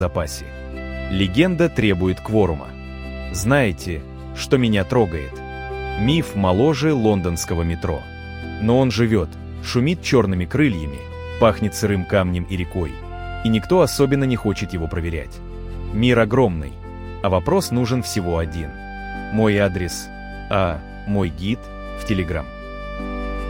запасе. Легенда требует кворума. Знаете, что меня трогает? Миф моложе лондонского метро. Но он живет, шумит черными крыльями, пахнет сырым камнем и рекой, и никто особенно не хочет его проверять. Мир огромный, а вопрос нужен всего один. Мой адрес, мой гид в Telegram.